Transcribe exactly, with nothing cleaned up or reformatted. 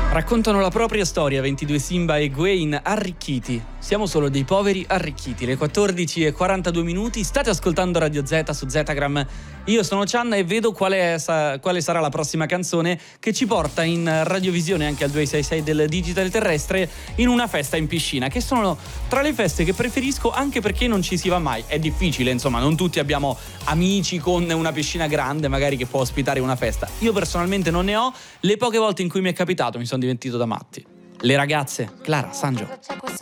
Raccontano la propria storia ventidue Simba e Gwen arricchiti. Siamo solo dei poveri arricchiti. Le quattordici e quarantadue minuti. State ascoltando Radio Z su Zetagram. Io sono Cianna e vedo quale, sa, quale sarà la prossima canzone che ci porta in radiovisione anche al due sei sei del digitale terrestre in una festa in piscina, che sono tra le feste che preferisco anche perché non ci si va mai. È difficile, insomma, non tutti abbiamo amici con una piscina grande magari che può ospitare una festa. Io personalmente non ne ho. Le poche volte in cui mi è capitato mi sono divertito da matti. Le ragazze, Clara, Sangio.